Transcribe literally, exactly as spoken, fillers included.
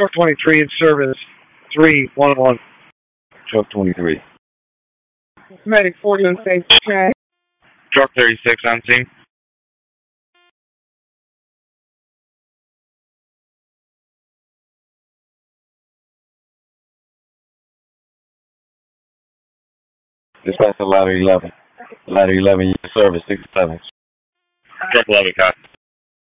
Truck twenty-three in service. three one one. Truck twenty-three. Medic forty on safe track. Truck thirty-six on scene. Dispatch to ladder eleven. Ladder eleven, your service, six seven. Truck eleven, copy.